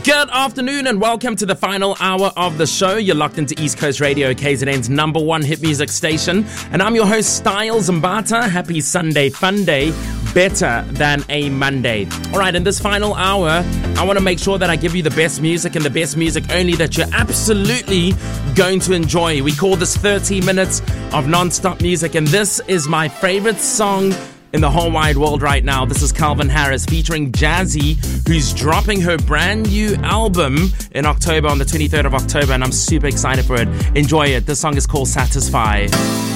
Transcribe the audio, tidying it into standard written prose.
Good afternoon and welcome to the final hour of the show. You're locked into East Coast Radio, KZN's number one hit music station. And I'm your host, Styles Mbata. Happy Sunday fun day. Better than a Monday. All right, in this final hour, I want to make sure that I give you the best music and the best music only that you're absolutely going to enjoy. We call this 30 minutes of non-stop music, and this is my favorite song in the whole wide world right now. This is Calvin Harris featuring Jazzy, who's dropping her brand new album in October, on the 23rd of October, and I'm super excited for it. Enjoy it. This song is called Satisfy.